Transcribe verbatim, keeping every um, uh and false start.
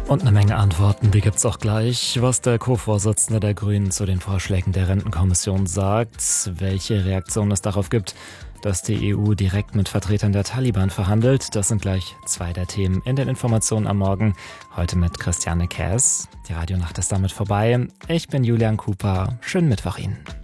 Und eine Menge Antworten, die gibt's auch gleich. Was der Co-Vorsitzende der Grünen zu den Vorschlägen der Rentenkommission sagt, welche Reaktion es darauf gibt, dass die E U direkt mit Vertretern der Taliban verhandelt. Das sind gleich zwei der Themen in den Informationen am Morgen. Heute mit Christiane Käs. Die Radionacht ist damit vorbei. Ich bin Julian Cooper. Schönen Mittwoch Ihnen.